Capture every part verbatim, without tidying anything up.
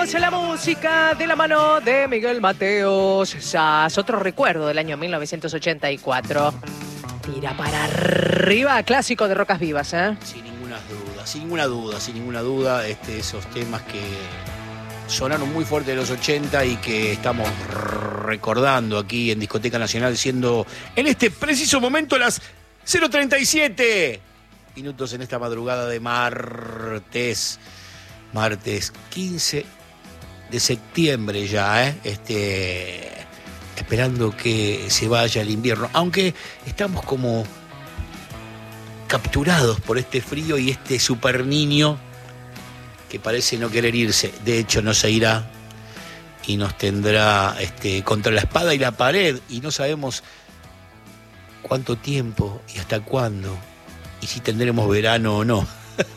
La música de la mano de Miguel Mateos. Sass, otro recuerdo del año mil novecientos ochenta y cuatro. Tira para arriba, clásico de Rocas Vivas, ¿eh? Sin ninguna duda, sin ninguna duda, sin ninguna duda, este, esos temas que sonaron muy fuerte de los ochenta y que estamos recordando aquí en Discoteca Nacional, siendo en este preciso momento las cero treinta y siete minutos en esta madrugada de martes, martes quince de septiembre ya, ¿eh? Este, esperando que se vaya el invierno, aunque estamos como capturados por este frío y este super niño que parece no querer irse. De hecho, no se irá y nos tendrá este, contra la espada y la pared, y no sabemos cuánto tiempo y hasta cuándo, y si tendremos verano o no.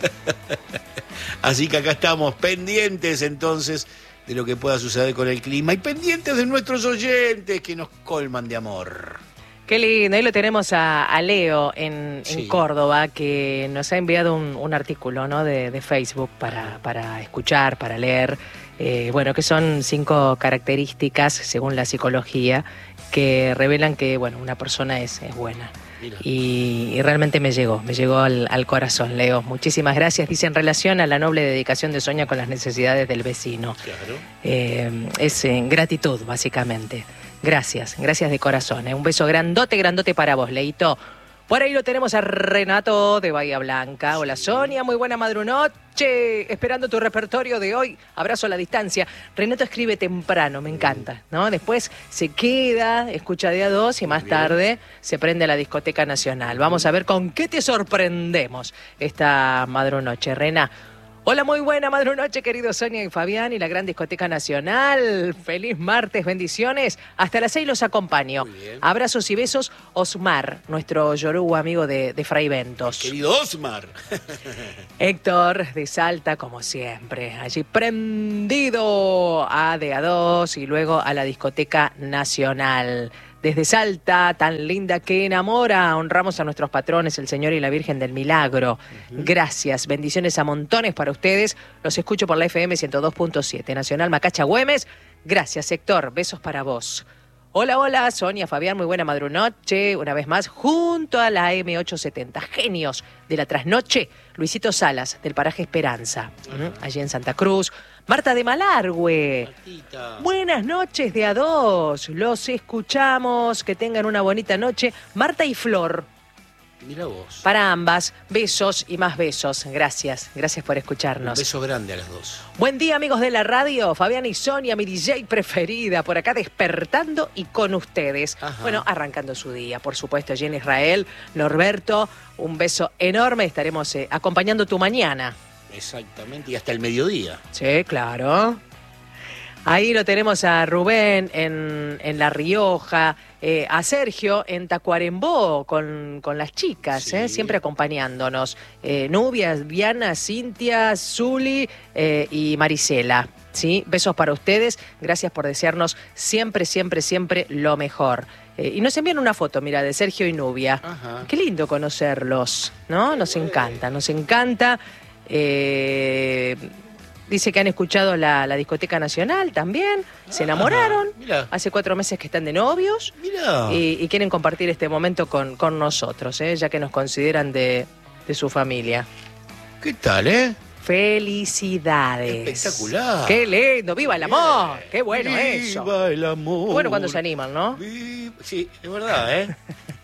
Así que acá estamos pendientes entonces de lo que pueda suceder con el clima y pendientes de nuestros oyentes que nos colman de amor. Qué lindo, ahí lo tenemos a, a Leo en, Sí. en Córdoba, que nos ha enviado un, un artículo, ¿no? de, de Facebook para, para escuchar, para leer, eh, bueno, que son cinco características, según la psicología, que revelan que, bueno, una persona es, es buena. Y, y realmente me llegó, me llegó al, al corazón, Leo. Muchísimas gracias. Dice, en relación a la noble dedicación de Sonia con las necesidades del vecino. Claro. Eh, es en gratitud, básicamente. Gracias, gracias de corazón. ¿eh? Un beso grandote, grandote para vos, Leito. Por ahí lo tenemos a Renato de Bahía Blanca. Hola, Sonia, muy buena madrunoche. Esperando tu repertorio de hoy. Abrazo a la distancia. Renato escribe temprano, me encanta, ¿no? Después se queda, escucha de a dos y más tarde se prende a la Discoteca Nacional. Vamos a ver con qué te sorprendemos esta madrunoche, Rena. Hola, muy buena madrunoche, queridos Sonia y Fabián y la Gran Discoteca Nacional. Feliz martes, bendiciones. Hasta las seis los acompaño. Abrazos y besos, Osmar, nuestro yoruba amigo de, de Fray Ventos. Querido Osmar. Héctor de Salta, como siempre, allí prendido a de a dos y luego a la Discoteca Nacional. Desde Salta, tan linda que enamora, honramos a nuestros patrones, el Señor y la Virgen del Milagro. Uh-huh. Gracias, bendiciones a montones para ustedes. Los escucho por la F M ciento dos punto siete, Nacional Macacha Güemes. Gracias, Héctor, besos para vos. Hola, hola, Sonia, Fabián, muy buena madrunoche. Una vez más, junto a la M ochocientos setenta, genios de la trasnoche, Luisito Salas, del paraje Esperanza, uh-huh. allí en Santa Cruz. Marta de Malargüe. Martita. Buenas noches de a dos. Los escuchamos. Que tengan una bonita noche. Marta y Flor. Mira vos. Para ambas, besos y más besos. Gracias, gracias por escucharnos. Un beso grande a las dos. Buen día, amigos de la radio. Fabián y Sonia, mi D J preferida, por acá despertando y con ustedes. Ajá. Bueno, arrancando su día, por supuesto, allí en Israel. Norberto, un beso enorme. Estaremos eh, acompañando tu mañana. Exactamente, y hasta el mediodía. Sí, claro. Ahí lo tenemos a Rubén en, en La Rioja, eh, a Sergio en Tacuarembó con, con las chicas, sí. eh, siempre acompañándonos. Eh, Nubia, Diana, Cintia, Zuli eh, y Marisela. ¿Sí? Besos para ustedes, gracias por desearnos siempre, siempre, siempre lo mejor. Eh, y nos envían una foto, mira, de Sergio y Nubia. Ajá. Qué lindo conocerlos, ¿no? Nos encanta, nos encanta. Eh, dice que han escuchado la, la Discoteca Nacional también, se enamoraron, Ajá, hace cuatro meses que están de novios y, y quieren compartir este momento con, con nosotros, ¿eh? Ya que nos consideran de, de su familia. ¿Qué tal, eh? Felicidades. Espectacular. Qué lindo, viva el amor. Bien. Qué bueno viva eso. Viva el amor. Bueno cuando se animan, ¿no? Viva... Sí, es verdad, ¿eh?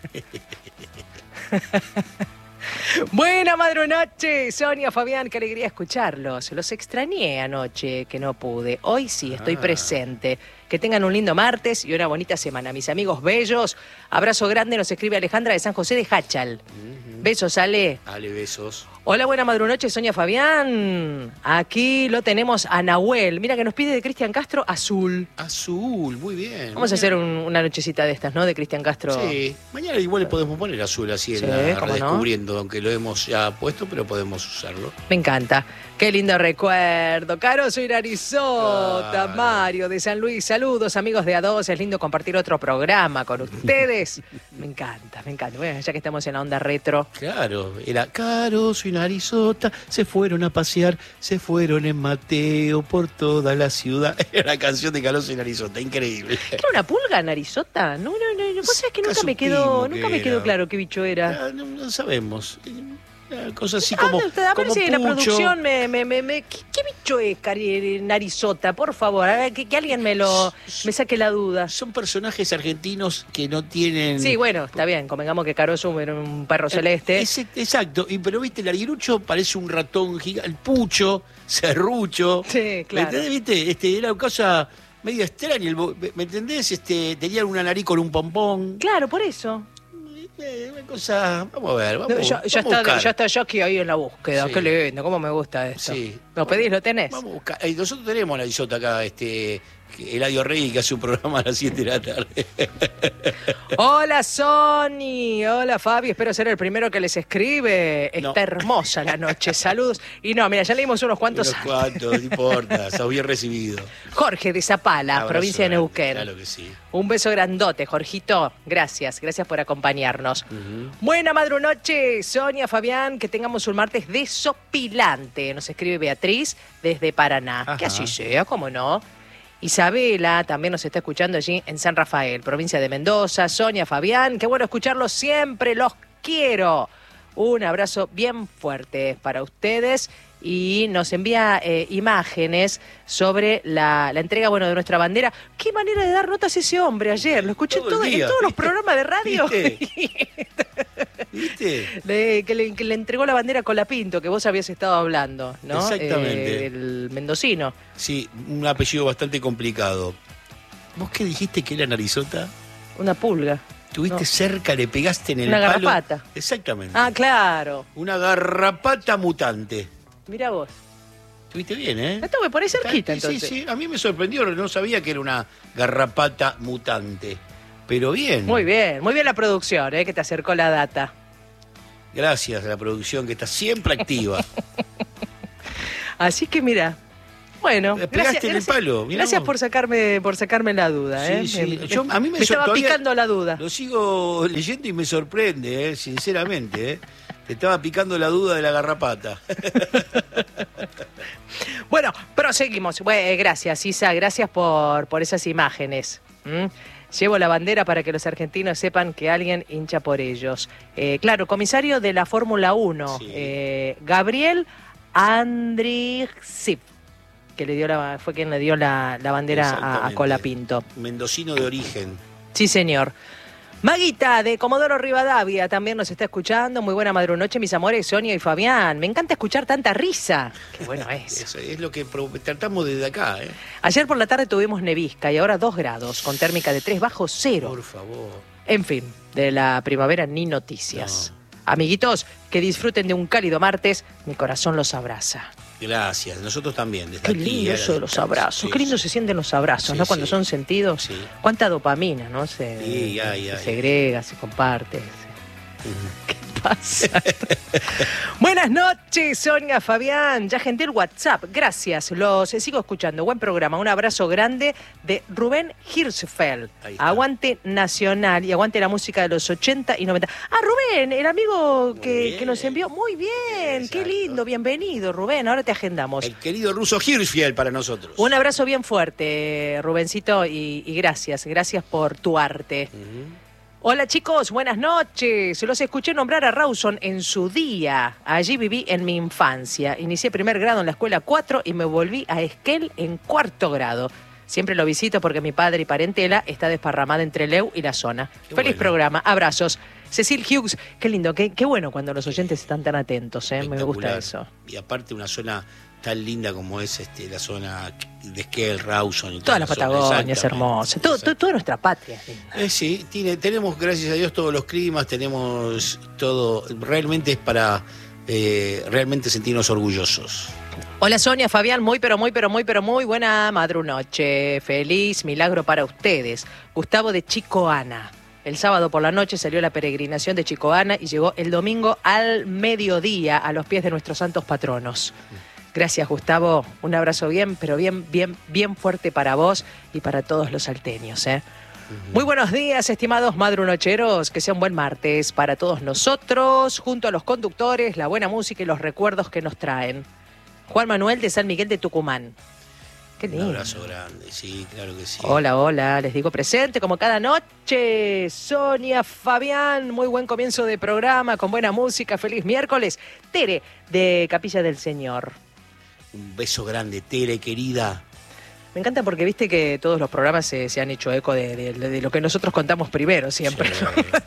Buena madrunoche, Sonia, Fabián, qué alegría escucharlos. Los extrañé anoche, que no pude. Hoy sí, estoy ah. presente. Que tengan un lindo martes y una bonita semana. Mis amigos bellos, abrazo grande, nos escribe Alejandra de San José de Hachal. Uh-huh. Besos, Ale. Ale, besos. Hola, buena madrunoche, Sonia, Fabián. Aquí lo tenemos a Nahuel. Mira que nos pide de Cristian Castro, Azul. Azul, muy bien. Vamos mañana a hacer un, una nochecita de estas, ¿no? De Cristian Castro. Sí, mañana igual le podemos poner Azul así en sí, la redescubriendo, no? Aunque lo hemos ya puesto, pero podemos usarlo. Me encanta. Qué lindo recuerdo. Caro, soy Arizota, claro. Mario de San Luis. Saludos, amigos de A dos. Es lindo compartir otro programa con ustedes. Me encanta, me encanta. Bueno, ya que estamos en la onda retro. Claro, era Caro, soy narizota, se fueron a pasear, se fueron en Mateo por toda la ciudad. Era la canción de Caloso y Narizota, increíble. ¿Era una pulga narizota? No, no, no, no. Vos sabés que nunca me quedó, nunca me quedó claro qué bicho era. No, no sabemos. Cosas así Ah, como, a ver como si la pucho. producción me, me, me, me- ¿qué, qué bicho es cari- narizota? Por favor, a ver, que, que alguien me lo me saque la duda. Son personajes argentinos que no tienen... Sí, bueno, está bien, convengamos que Caroso era un perro celeste. Es- exacto, y, pero viste, el arguirucho parece un ratón gigante, el pucho, serrucho. Sí, claro. ¿Me entendés? ¿Viste? Este, era una cosa medio extraña, el bo- ¿me entendés? Este, tenía una nariz con un pompón. Claro, por eso. Eh, Una cosa, vamos a ver, vamos, No, ya, vamos ya a está, buscar. ya está Jackie ahí en la búsqueda. Sí. Qué lindo, cómo me gusta esto. Sí. ¿Lo pedís? ¿Lo tenés? Vamos a buscar. Eh, nosotros tenemos la isota acá, este, Eladio Rey, que hace un programa a las siete de la tarde. Hola Sony, hola Fabi, espero ser el primero que les escribe. No. Está hermosa la noche, saludos. Y no, mira, ya leímos unos cuantos. Unos cuantos, no importa, sos bien recibido. Jorge de Zapala, Abrazo provincia de grande, Neuquén. Claro que sí. Un beso grandote, Jorgito. Gracias, gracias por acompañarnos. Ujú. Buena madrunoche, Sonia, Fabián, que tengamos un martes desopilante. Nos escribe Beatriz desde Paraná. Ajá. Que así sea, cómo no. Isabela también nos está escuchando allí en San Rafael, provincia de Mendoza. Sonia, Fabián, qué bueno escucharlos siempre, los quiero. Un abrazo bien fuerte para ustedes y nos envía eh, imágenes sobre la, la entrega, bueno, de nuestra bandera. Qué manera de dar notas ese hombre ayer. Lo escuché Todo el todo, en día, todos los ¿viste? programas de radio. ¿Viste? ¿Viste? Le- que, le, que le entregó la bandera a Colapinto, que vos habías estado hablando, ¿no? Exactamente. Eh, el mendocino. Sí, un apellido bastante complicado. ¿Vos qué dijiste que era narizota? Una pulga. Tuviste No. cerca, le pegaste en el Una palo. garrapata. Exactamente. Ah, claro. Una garrapata mutante. Mira vos. Estuviste bien, ¿eh? Esto me pone cerquita, Sí, entonces. sí, sí. A mí me sorprendió, no sabía que era una garrapata mutante. Pero bien. Muy bien, muy bien la producción, ¿eh? Que te acercó la data. Gracias a la producción que está siempre activa. Así que mira, bueno, Le pegaste en el palo, mirá gracias vos. por sacarme, por sacarme la duda, Sí, ¿eh? sí. Me- Yo- a mí me me sor- estaba todavía- picando la duda. Lo sigo leyendo y me sorprende, ¿eh? Sinceramente. ¿eh? Te estaba picando la duda de la garrapata. Bueno, proseguimos. Bueno, eh, gracias, Isa, gracias por, por esas imágenes. ¿Mm? Llevo la bandera para que los argentinos sepan que alguien hincha por ellos. Eh, claro, comisario de la Fórmula uno, Sí. eh, Gabriel Andrixip, que le dio la, fue quien le dio la, la bandera a, a Exactamente. Colapinto. Mendocino de origen. Sí, señor. Maguita, de Comodoro Rivadavia, también nos está escuchando. Muy buena madrunoche, mis amores, Sonia y Fabián. Me encanta escuchar tanta risa. Qué bueno es. Es, es lo que pro- tratamos desde acá, ¿eh? Ayer por la tarde tuvimos nevisca y ahora dos grados, con térmica de tres bajo cero. Por favor. En fin, de la primavera ni noticias. Amiguitos, que disfruten de un cálido martes. Mi corazón los abraza. Gracias. Nosotros también. Desde Qué aquí, lindo a la eso de los distancia. abrazos. Sí, Qué lindo sí. se sienten los abrazos, Sí, ¿no? Cuando sí. son sentidos. Sí. Cuánta dopamina, ¿no? Se, Sí, ay, ay. se segrega, se comparte. se- Ujú. ¿Qué pasa? Buenas noches, Sonia, Fabián. Ya gente el WhatsApp. Gracias. Los sigo escuchando. Buen programa. Un abrazo grande de Rubén Hirschfeld. Ahí está. Aguante nacional y aguante la música de los ochenta y noventa. Ah, Rubén, el amigo Muy que, bien. que nos envió. Muy bien. Qué Exacto. lindo. Bienvenido, Rubén. Ahora te agendamos. El querido ruso Hirschfeld para nosotros. Un abrazo bien fuerte, Rubencito, y, y gracias. Gracias por tu arte. Ujú. Hola chicos, buenas noches. Los escuché nombrar a Rawson en su día. Allí viví en mi infancia. Inicié primer grado en la escuela cuatro y me volví a Esquel en cuarto grado. Siempre lo visito porque mi padre y parentela está desparramada entre Leu y la zona. Qué Feliz bueno. programa, abrazos. Cecil Hughes, qué lindo, qué, qué bueno cuando los oyentes están tan atentos, ¿eh? Me gusta Espectacular. eso. Y aparte una zona tan linda como es este, la zona de Esquel, Rawson y Toda la zona. Patagonia es Exactamente. hermosa. Todo, todo- toda nuestra patria es linda. Eh, sí, tiene, tenemos, gracias a Dios, todos los climas, tenemos todo, realmente es para eh, realmente sentirnos orgullosos. Hola Sonia, Fabián, muy pero muy pero muy pero muy buena madrunoche. Feliz milagro para ustedes. Gustavo de Chicoana. El sábado por la noche salió la peregrinación de Chicoana y llegó el domingo al mediodía a los pies de nuestros santos patronos. Gracias Gustavo, un abrazo bien, pero bien, bien, bien fuerte para vos y para todos los salteños, ¿eh? Uh-huh. Muy buenos días, estimados madrunocheros, que sea un buen martes para todos nosotros, junto a los conductores, la buena música y los recuerdos que nos traen. Juan Manuel de San Miguel de Tucumán. Qué lindo. Un abrazo grande, sí, claro que sí. Hola, hola, les digo presente como cada noche. Sonia, Fabián, muy buen comienzo de programa, con buena música, feliz miércoles. Tere, de Capilla del Señor. Un beso grande, Tere, querida. Me encanta porque viste que todos los programas se, se han hecho eco de, de, de lo que nosotros contamos primero siempre. Sí.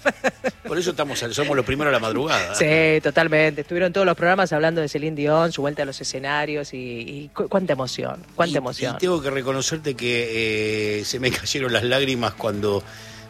Por eso estamos, somos los primeros a la madrugada. Sí, totalmente. Estuvieron todos los programas hablando de Celine Dion, su vuelta a los escenarios y, y cu cuánta emoción, cuánta y, emoción. Y tengo que reconocerte que eh, se me cayeron las lágrimas cuando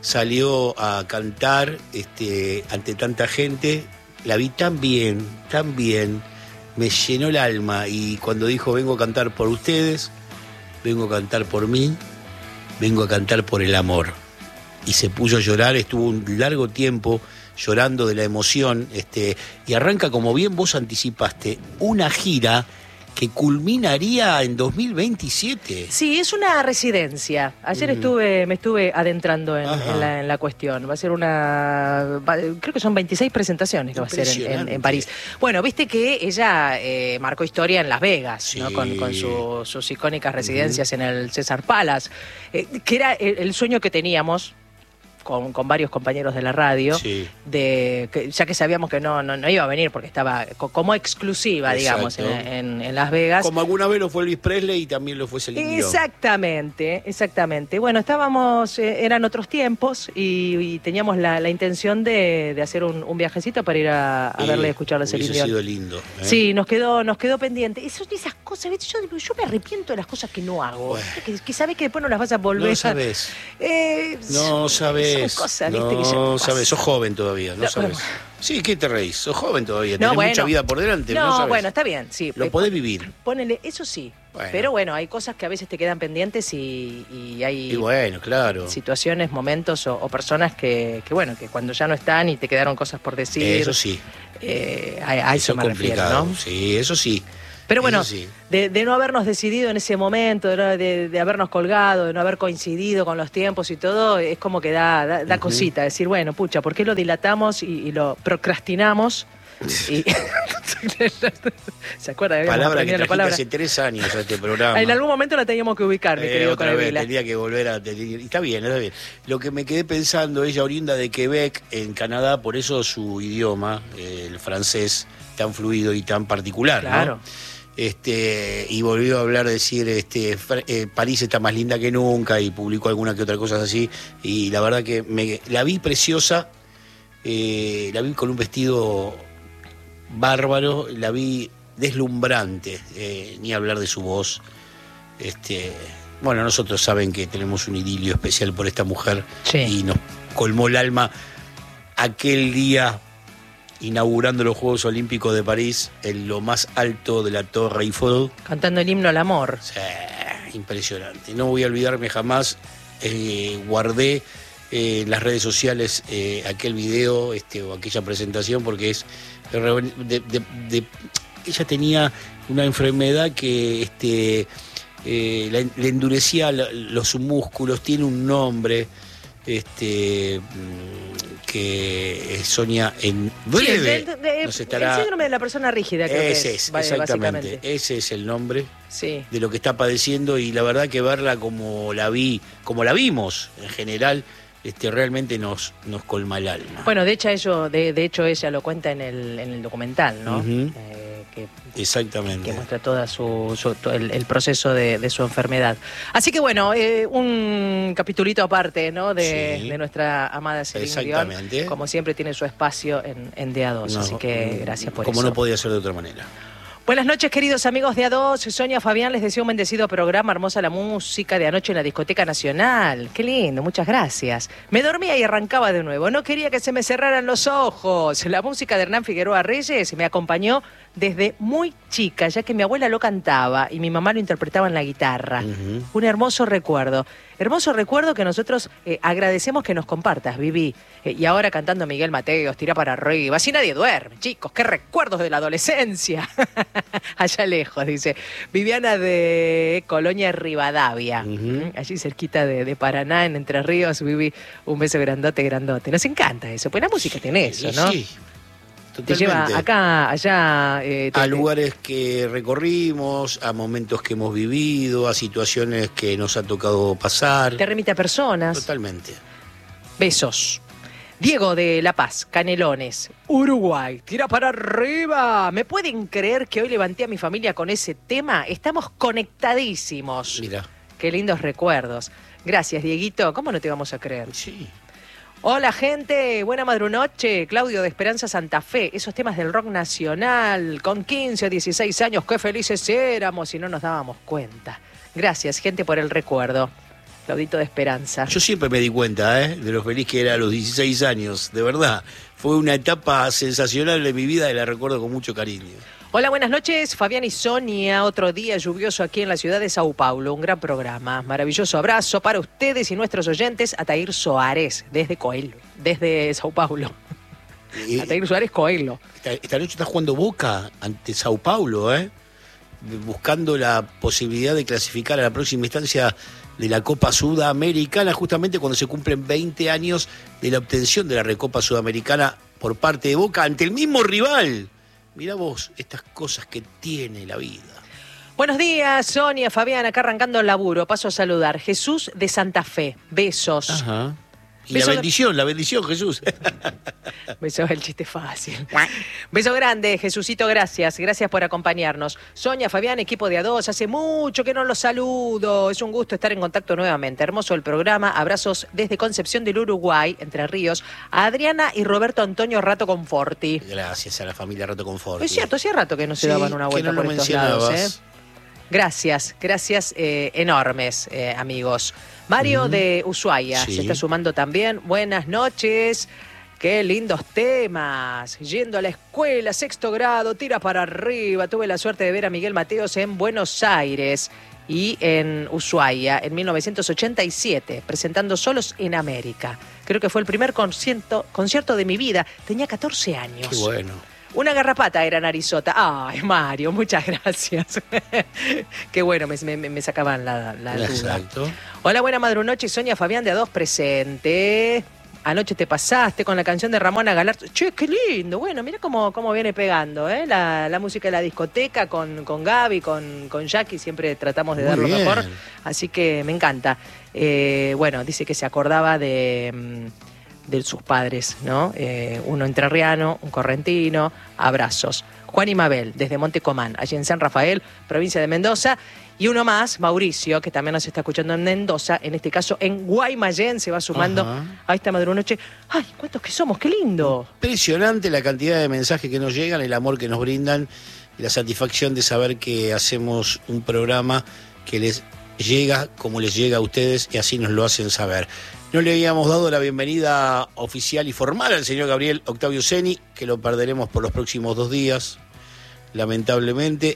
salió a cantar este, ante tanta gente. La vi tan bien, tan bien, me llenó el alma y cuando dijo vengo a cantar por ustedes, vengo a cantar por mí, vengo a cantar por el amor. Y se puso a llorar, estuvo un largo tiempo llorando de la emoción, este, y arranca, como bien vos anticipaste, una gira que culminaría en dos mil veintisiete. Sí, es una residencia. Ayer mm. estuve, me estuve adentrando en, en, la, en la cuestión. Va a ser una... Va, creo que son veintiséis presentaciones que va a ser en, en, en París. Bueno, viste que ella eh, marcó historia en Las Vegas, sí. ¿no? Con, con su, sus icónicas residencias mm. en el César Palace, eh, que era el, el sueño que teníamos Con, con varios compañeros de la radio, sí. de que, ya que sabíamos que no, no, no iba a venir porque estaba co como exclusiva, digamos, en, en, en Las Vegas. Como alguna vez lo fue Elvis Presley y también lo fue Celine Dion. Exactamente, exactamente. Bueno, estábamos, eh, eran otros tiempos y, y teníamos la, la intención de, de hacer un, un viajecito para ir a, a verle y escucharle a Celine Dion. Hubiese sido lindo. ¿eh? Sí, nos quedó, nos quedó pendiente. Eso, esas cosas, ¿ves? Yo, yo me arrepiento de las cosas que no hago. Bueno. Que, que sabes que después no las vas a volver. No sabes. Eh, no sabes. Son cosas, ¿viste? No que ya sabes, sos joven todavía, no, no sabes. Bueno. Sí, ¿qué te reís? Sos joven todavía, tenés no, bueno. mucha vida por delante. No, no sabes. Bueno, está bien, sí. Lo podés vivir. Ponele, eso sí. Bueno. Pero bueno, hay cosas que a veces te quedan pendientes y, y hay y bueno, claro. situaciones, momentos o, o personas que, que, bueno, que cuando ya no están y te quedaron cosas por decir. Eso sí. Eh, a, a eso, eso me refiero, ¿no? Sí, eso sí. Pero bueno, sí. de, de no habernos decidido en ese momento, de, de, de habernos colgado, de no haber coincidido con los tiempos y todo, es como que da, da, da uh-huh. cosita, decir, bueno, pucha, ¿por qué lo dilatamos y, y lo procrastinamos? Y... ¿Se acuerda? Palabra que trajiste hace tres años a este programa. En algún momento la teníamos que ubicar, mi eh, querido otra vez, tenía que volver a... Y está bien, está bien. Lo que me quedé pensando, ella oriunda de Quebec, en Canadá, por eso su idioma, eh, el francés, tan fluido y tan particular, claro. ¿no? Este, y volvió a hablar, decir, este, eh, París está más linda que nunca, y publicó alguna que otra cosa así, y la verdad que me, la vi preciosa, eh, la vi con un vestido bárbaro, la vi deslumbrante, eh, ni hablar de su voz. Este, bueno, nosotros saben que tenemos un idilio especial por esta mujer, sí. Y nos colmó el alma aquel día inaugurando los Juegos Olímpicos de París en lo más alto de la Torre Eiffel. Cantando el himno al amor. Sí, impresionante. No voy a olvidarme jamás, eh, guardé eh, en las redes sociales eh, aquel video este, o aquella presentación porque es... De, de, de, de, ella tenía una enfermedad que este, eh, le, le endurecía los músculos, tiene un nombre... Este que Sonia en breve sí, de, de, nos estará... el síndrome de la persona rígida, creo ese que es, es, exactamente, ese es el nombre sí. de lo que está padeciendo, y la verdad que verla como la vi, como la vimos en general, este realmente nos, nos colma el alma. Bueno, de hecho, ello, de, de hecho ella lo cuenta en el, en el documental, ¿no? Uh-huh. eh, que, Exactamente. Que muestra todo su, su, todo el, el proceso de, de su enfermedad. Así que bueno, eh, un capitulito aparte, ¿no? De, sí. de nuestra amada Celine Exactamente. Dion. Como siempre tiene su espacio en, en D A dos, no, así que gracias por como eso. Como no podía ser de otra manera. Buenas noches, queridos amigos de A dos. Sonia, Fabián, les deseo un bendecido programa. Hermosa la música de anoche en la Discoteca Nacional. Qué lindo, muchas gracias. Me dormía y arrancaba de nuevo. No quería que se me cerraran los ojos. La música de Hernán Figueroa Reyes me acompañó desde muy chica, ya que mi abuela lo cantaba y mi mamá lo interpretaba en la guitarra. Uh-huh. Un hermoso recuerdo. Hermoso recuerdo que nosotros eh, agradecemos que nos compartas, Vivi. Eh, y ahora cantando Miguel Mateos, tira para arriba. Así nadie duerme, chicos. Qué recuerdos de la adolescencia. Allá lejos, dice. Viviana de Colonia Rivadavia. Uh-huh. Allí cerquita de, de Paraná, en Entre Ríos. Vivi, un beso grandote, grandote. Nos encanta eso. Pues la música tiene eso, ¿no? Sí. Totalmente. Te lleva acá, allá. Eh, te, a lugares que recorrimos, a momentos que hemos vivido, a situaciones que nos ha tocado pasar. Te remite a personas. Totalmente. Besos. Diego de La Paz, Canelones, Uruguay, tira para arriba. ¿Me pueden creer que hoy levanté a mi familia con ese tema? Estamos conectadísimos. Mira. Qué lindos recuerdos. Gracias, Dieguito. ¿Cómo no te vamos a creer? Sí. Hola, gente. Buena madrunoche. Claudio de Esperanza Santa Fe. Esos temas del rock nacional. Con quince o dieciséis años, qué felices éramos y no nos dábamos cuenta. Gracias, gente, por el recuerdo. Claudito de Esperanza. Yo siempre me di cuenta, ¿eh? de lo feliz que era a los dieciséis años. De verdad. Fue una etapa sensacional de mi vida y la recuerdo con mucho cariño. Hola, buenas noches, Fabián y Sonia. Otro día lluvioso aquí en la ciudad de Sao Paulo. Un gran programa. Maravilloso abrazo para ustedes y nuestros oyentes. Atair Soares, desde Coelho, desde Sao Paulo. Eh, Atair Soares, Coelho. Esta, esta noche está jugando Boca ante Sao Paulo, ¿eh? buscando la posibilidad de clasificar a la próxima instancia de la Copa Sudamericana, justamente cuando se cumplen veinte años de la obtención de la Recopa Sudamericana por parte de Boca ante el mismo rival. Mirá vos estas cosas que tiene la vida. Buenos días, Sonia, Fabián, acá arrancando el laburo. Paso a saludar. Jesús de Santa Fe. Besos. Ajá. Y Beso la bendición, la bendición, Jesús. Beso, el chiste fácil. Beso grande, Jesucito, gracias. Gracias por acompañarnos. Sonia, Fabián, equipo de A dos, hace mucho que no los saludo. Es un gusto estar en contacto nuevamente. Hermoso el programa. Abrazos desde Concepción del Uruguay, Entre Ríos, a Adriana y Roberto Antonio Rato Conforti. Gracias a la familia Rato Conforti. Es cierto, hacía rato que no se sí, daban una vuelta que no por lo estos mencionabas. lados, ¿eh? Gracias, gracias eh, enormes, eh, amigos. Mario uh-huh. de Ushuaia sí. se está sumando también. Buenas noches. Qué lindos temas. Yendo a la escuela, sexto grado, tira para arriba. Tuve la suerte de ver a Miguel Mateos en Buenos Aires y en Ushuaia en mil novecientos ochenta y siete, presentando Solos en América. Creo que fue el primer concierto, concierto de mi vida. Tenía catorce años. Qué bueno. Una garrapata era Narizota. Ay, Mario, muchas gracias. Qué bueno, me, me, me sacaban la, la duda. Exacto. Hola, buena madrunoche, Sonia Fabián de A dos presente. Anoche te pasaste con la canción de Ramona Galarza. Che, qué lindo. Bueno, mira cómo, cómo viene pegando, ¿eh? La, la música de la discoteca con, con Gaby, con, con Jackie. Siempre tratamos de Muy dar lo bien. mejor. Así que me encanta. Eh, bueno, dice que se acordaba de... de sus padres, ¿no? Eh, uno entrerriano, un correntino, abrazos. Juan y Mabel, desde Monte Comán, allí en San Rafael, provincia de Mendoza. Y uno más, Mauricio, que también nos está escuchando en Mendoza, en este caso en Guaymallén, se va sumando Ajá. a esta madrunoche. ¡Ay, cuántos que somos! ¡Qué lindo! Impresionante la cantidad de mensajes que nos llegan, el amor que nos brindan y la satisfacción de saber que hacemos un programa que les llega como les llega a ustedes y así nos lo hacen saber. No le habíamos dado la bienvenida oficial y formal al señor Gabriel Octavio Ceni, que lo perderemos por los próximos dos días, lamentablemente,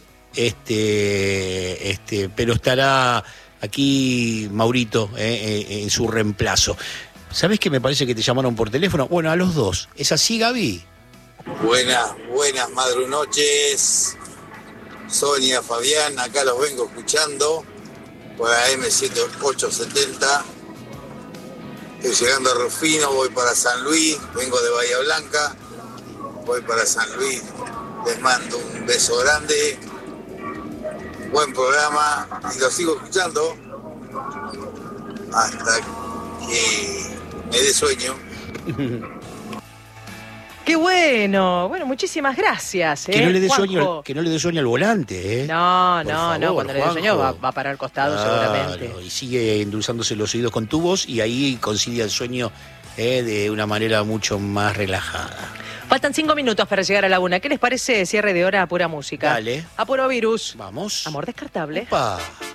este, este, pero estará aquí Maurito eh, eh, en su reemplazo. ¿Sabés que me parece que te llamaron por teléfono? Bueno, a los dos. ¿Es así, Gaby? Buenas, buenas madrunoches. Sonia, Fabián, acá los vengo escuchando por A M siete ocho setenta. Estoy llegando a Rufino, voy para San Luis, vengo de Bahía Blanca, voy para San Luis, les mando un beso grande, buen programa y lo sigo escuchando hasta que me dé sueño. ¡Qué bueno! Bueno, muchísimas gracias. ¿eh? Que no le dé sueño, que no le dé sueño al volante, ¿eh? No, Por no, favor, no. Cuando le dé sueño va, va a parar al costado, claro, seguramente. Y sigue endulzándose los oídos con tu voz y ahí concilia el sueño eh, de una manera mucho más relajada. Faltan cinco minutos para llegar a la una. ¿Qué les parece cierre de hora a pura música? Dale. A puro virus. Vamos. Amor descartable. Opa.